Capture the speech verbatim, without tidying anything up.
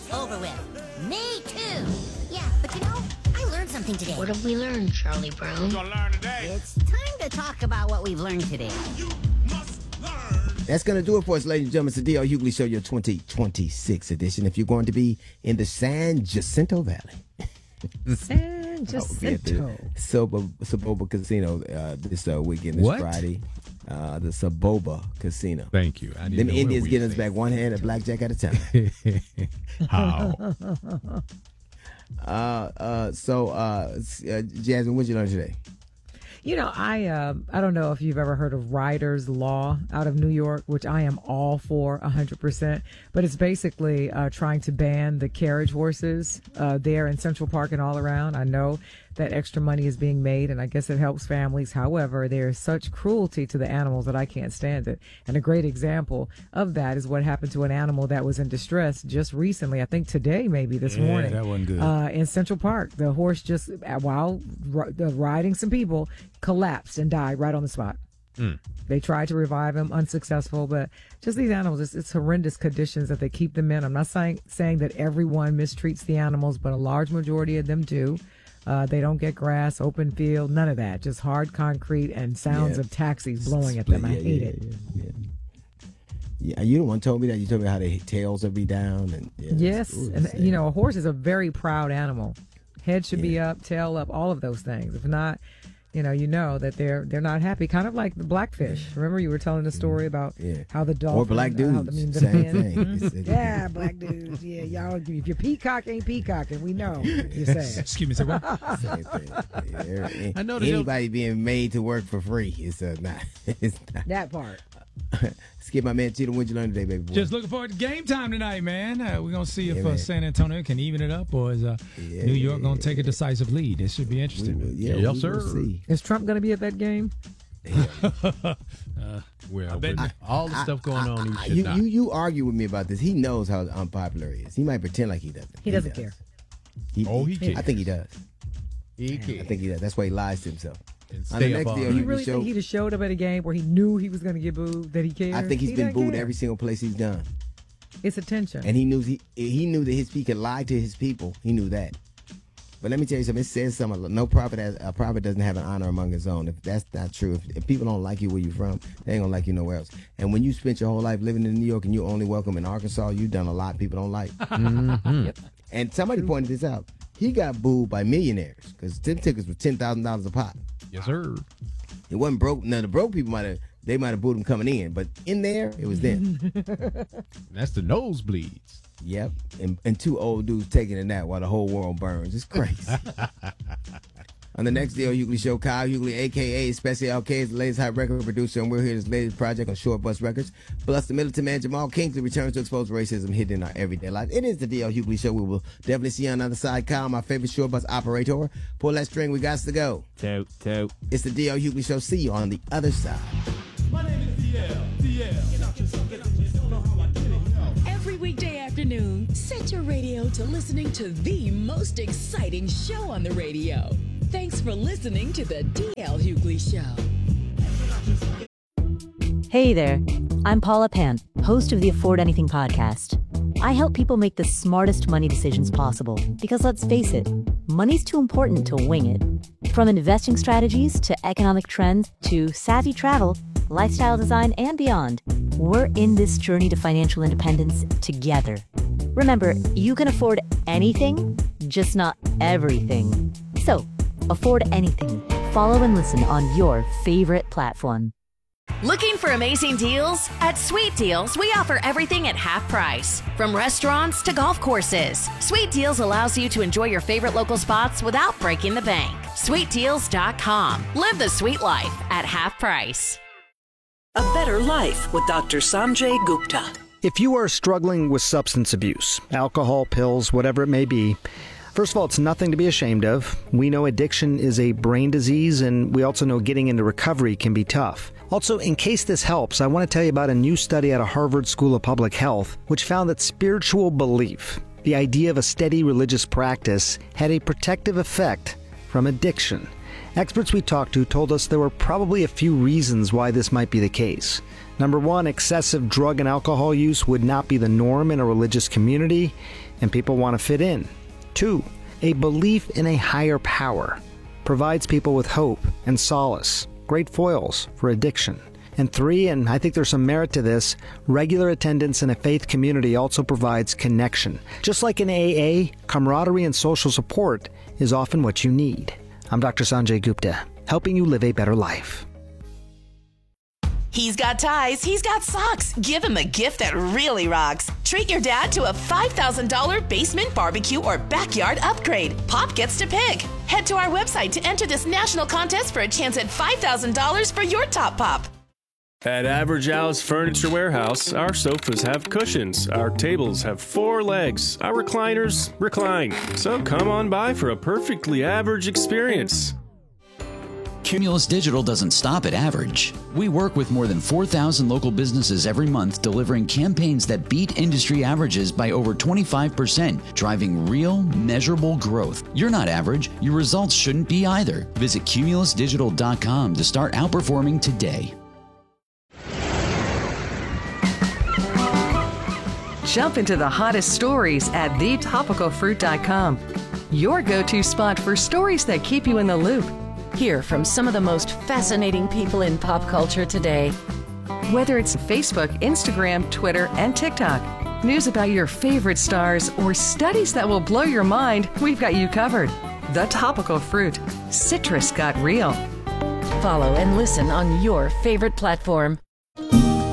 it's over with. Me too. Yeah, but you know, I learned something today. What have we learned, Charlie Brown? We're gonna learn today. It's time to talk about what we've learned today. You must learn. That's going to do it for us, ladies and gentlemen. It's the D L Hughley Show, your twenty twenty-six edition. If you're going to be in the San Jacinto Valley. San Jacinto. Soba, Soboba Casino uh, this uh, weekend, this What? Friday. Uh, the Soboba Casino. Thank you. I need Them to know Indians where we getting us stay. back one hand at blackjack at a time. How? uh, uh, so, uh, uh, Jasmine, what did you learn today? You know, I uh, I don't know if you've ever heard of Ryder's Law out of New York, which I am all for one hundred percent. But it's basically uh, trying to ban the carriage horses uh, there in Central Park and all around. I know that extra money is being made, and I guess it helps families. However, there is such cruelty to the animals that I can't stand it. And a great example of that is what happened to an animal that was in distress just recently, I think today, maybe this Yeah, morning. that wasn't good. Uh, in Central Park. The horse just, while r- riding some people, collapsed and died right on the spot. Mm. They tried to revive him, unsuccessful, but just these animals, it's, it's horrendous conditions that they keep them in. I'm not saying, saying that everyone mistreats the animals, but a large majority of them do. Uh, they don't get grass, open field, none of that. Just hard concrete and sounds Yeah. of taxis blowing at them. I Yeah, hate yeah, it. Yeah, yeah. Yeah, you the one told me that. You told me how their tails would be down. And yeah, Yes, ooh, and that's you sad. know, a horse is a very proud animal. Head should be Yeah. up, tail up, all of those things. If not, you know, you know that they're they're not happy. Kind of like the blackfish. Remember, you were telling the story about Yeah. how the dolphin Or black uh, dudes. how, I mean, the Same men- thing. Mhm. It's- Yeah, black dudes. Yeah, y'all. If your peacock ain't peacocking, we know you're saying. Excuse me, say what? Same thing. Yeah, I know that anybody being made to work for free is uh, not. It's not. That part. Skip my man Cheetah. What'd you learn today, baby boy? Just looking forward to game time tonight, man. Uh, we're going to see if Yeah, uh, man. San Antonio can even it up, or is uh, Yeah, New York going to take a decisive lead? This should be We interesting. will- yeah, yes, we sir. will see. Is Trump going to be at that game? uh, well, bet- with all the stuff going on, I- he should you, not. you you argue with me about this. He knows how unpopular he is. He might pretend like he doesn't. He doesn't does. care. He, Oh, he I cares. think he does. he I can. think he does. That's why he lies to himself. And On the stay next up all deal, Do night. you you really show- think he just showed up at a game where he knew he was going to get booed, that he cared? I think he's He been doesn't booed care. every single place he's done, It's attention. and he knew he he knew that his he could lie to his people. He knew that. But let me tell you something. It says something. No prophet has, a prophet doesn't have an honor among his own. If that's not true, if, if people don't like you where you're from, they ain't gonna like you nowhere else. And when you spent your whole life living in New York and you're only welcome in Arkansas, you've done a lot people don't like. Mhm. And somebody pointed this out. He got booed by millionaires because ten tickets were ten thousand dollars a pop. Yes, sir. It wasn't broke. Now the broke people might have they might have booed him coming in, but in there it was them. That's the nosebleeds. Yep, and, and two old dudes taking a nap while the whole world burns. It's crazy. On the next D L Hughley Show, Kyle Hughley, a k a. Special K, is the latest hot record producer, and we're here at his latest project on Short Bus Records. Plus, the militant man Jamal Kingsley returns to expose racism hidden in our everyday life. It is the D L Hughley Show. We will definitely see you on the other side. Kyle, my favorite short bus operator. Pull that string. We got to go. Toot, toot. It's the D L Hughley Show. See you on the other side. My name is D L. D L. Get out your seat. Get out your seat. Know how I did it. Every weekday afternoon, set your radio to listening to the most exciting show on the radio. Thanks for listening to the D L Hughley Show. Hey there, I'm Paula Pant, host of the Afford Anything podcast. I help people make the smartest money decisions possible because let's face it, money's too important to wing it. From investing strategies to economic trends to savvy travel, lifestyle design, and beyond, we're in this journey to financial independence together. Remember, you can afford anything, just not everything. So, afford anything. Follow and listen on your favorite platform. Looking for amazing deals? At Sweet Deals, we offer everything at half price. From restaurants to golf courses, Sweet Deals allows you to enjoy your favorite local spots without breaking the bank. sweet deals dot com. Live the sweet life at half price. A Better Life with Doctor Sanjay Gupta. If you are struggling with substance abuse, alcohol, pills, whatever it may be, first of all, it's nothing to be ashamed of. We know addiction is a brain disease, and we also know getting into recovery can be tough. Also, in case this helps, I want to tell you about a new study out of Harvard School of Public Health, which found that spiritual belief, the idea of a steady religious practice, had a protective effect from addiction. Experts we talked to told us there were probably a few reasons why this might be the case. Number one, excessive drug and alcohol use would not be the norm in a religious community. and people want to fit in. Two, a belief in a higher power provides people with hope and solace, great foils for addiction. And three, and I think there's some merit to this, regular attendance in a faith community also provides connection. Just like in A A, camaraderie and social support is often what you need. I'm Doctor Sanjay Gupta, helping you live a better life. He's got ties, he's got socks. Give him a gift that really rocks. Treat your dad to a five thousand dollars basement barbecue or backyard upgrade. Pop gets to pick. Head to our website to enter this national contest for a chance at five thousand dollars for your top pop. At Average Al's Furniture Warehouse, our sofas have cushions, our tables have four legs, our recliners recline. So come on by for a perfectly average experience. Cumulus Digital doesn't stop at average. We work with more than four thousand local businesses every month, delivering campaigns that beat industry averages by over twenty-five percent, driving real, measurable growth. You're not average. Your results shouldn't be either. Visit cumulus digital dot com to start outperforming today. Jump into the hottest stories at the topical fruit dot com. Your go-to spot for stories that keep you in the loop. Hear from some of the most fascinating people in pop culture today. Whether it's Facebook, Instagram, Twitter, and TikTok, news about your favorite stars, or studies that will blow your mind, we've got you covered. The Topical Fruit. Citrus got real. Follow and listen on your favorite platform.